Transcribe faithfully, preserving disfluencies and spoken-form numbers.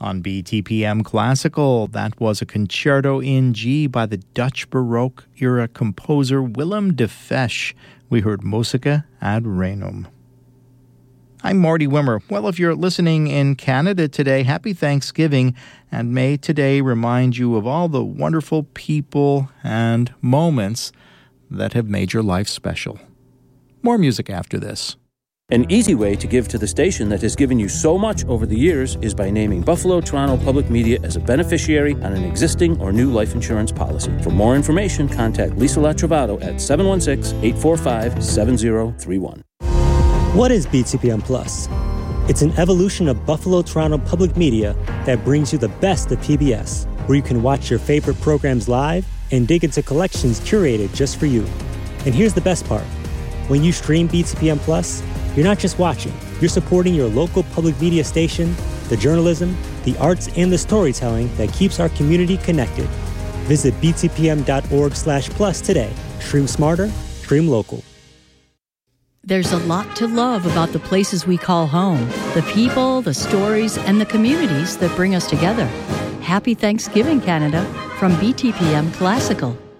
On B T P M Classical, that was a concerto in G by the Dutch Baroque-era composer Willem de Fesch. We heard Musica ad Renum. I'm Marty Wimmer. Well, if you're listening in Canada today, happy Thanksgiving, and may today remind you of all the wonderful people and moments that have made your life special. More music after this. An easy way to give to the station that has given you so much over the years is by naming Buffalo Toronto Public Media as a beneficiary on an existing or new life insurance policy. For more information, contact Lisa Latrovato at seven one six, eight four five, seven zero three one. What is B T P M Plus? It's an evolution of Buffalo Toronto Public Media that brings you the best of P B S, where you can watch your favorite programs live and dig into collections curated just for you. And here's the best part. When you stream B T P M Plus, you're not just watching, you're supporting your local public media station, the journalism, the arts, and the storytelling that keeps our community connected. Visit b t p m dot org slash plus today. Stream smarter, stream local. There's a lot to love about the places we call home, the people, the stories, and the communities that bring us together. Happy Thanksgiving, Canada, from B T P M Classical.